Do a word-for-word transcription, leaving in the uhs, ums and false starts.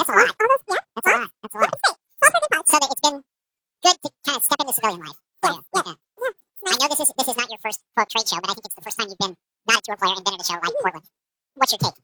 That's a lot. Almost, yeah. That's a lot. That's a lot. So that it's been good to kind of step into civilian life. Yeah, yeah. yeah. yeah. I know this is this is not your first quote trade show, but I think it's the first time you've been not at a tour player and been at a show like Portland. What's your take?